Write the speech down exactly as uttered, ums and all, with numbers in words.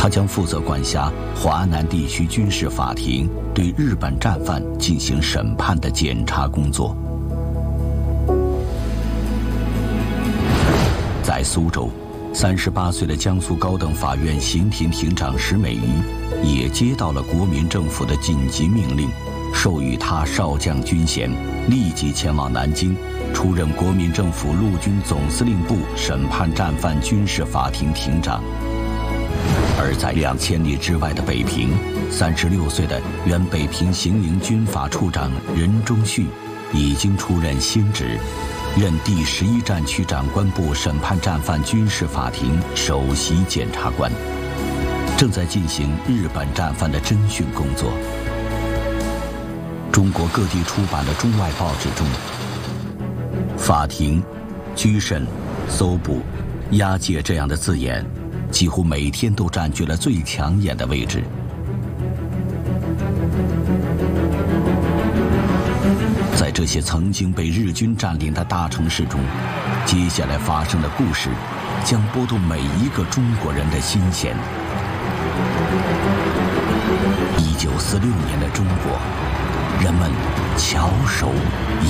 他将负责管辖华南地区军事法庭对日本战犯进行审判的检察工作。在苏州，三十八岁的江苏高等法院刑庭庭长石美瑜也接到了国民政府的紧急命令，授予他少将军衔，立即前往南京，出任国民政府陆军总司令部审判战犯军事法庭庭长。而在两千里之外的北平，三十六岁的原北平行营军法处长任忠绪已经出任新职，任第十一战区长官部审判战犯军事法庭首席检察官，正在进行日本战犯的侦讯工作。中国各地出版的中外报纸中，法庭、拘审、搜捕、押解这样的字眼几乎每天都占据了最抢眼的位置。在这些曾经被日军占领的大城市中，接下来发生的故事将拨动每一个中国人的心弦。一九四六年的中国，人们翘首